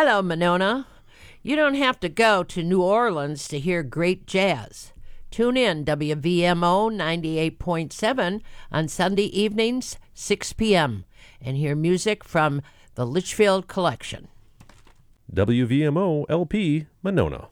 Hello, Monona. You don't have to go to New Orleans to hear great jazz. Tune in WVMO 98.7 on Sunday evenings, 6 p.m., and hear music from the Litchfield Collection. WVMO LP Monona.